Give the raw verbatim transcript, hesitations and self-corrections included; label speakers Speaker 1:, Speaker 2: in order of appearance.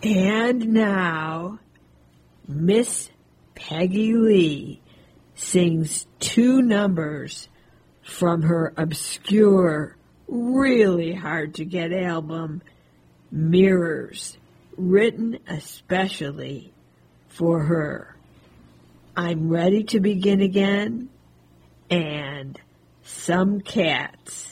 Speaker 1: And now, Miss Peggy Lee sings two numbers from her obscure, really hard-to-get album, Mirrors, written especially for her. I'm ready to begin again, and some cats.